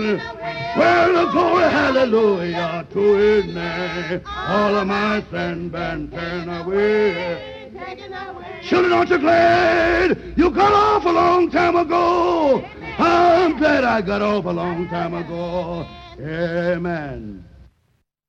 Amen. Well, glory, hallelujah to his name. All of my sin been turned away. Children, aren't you glad you got off a long time ago? I'm glad I got off a long time ago. Amen.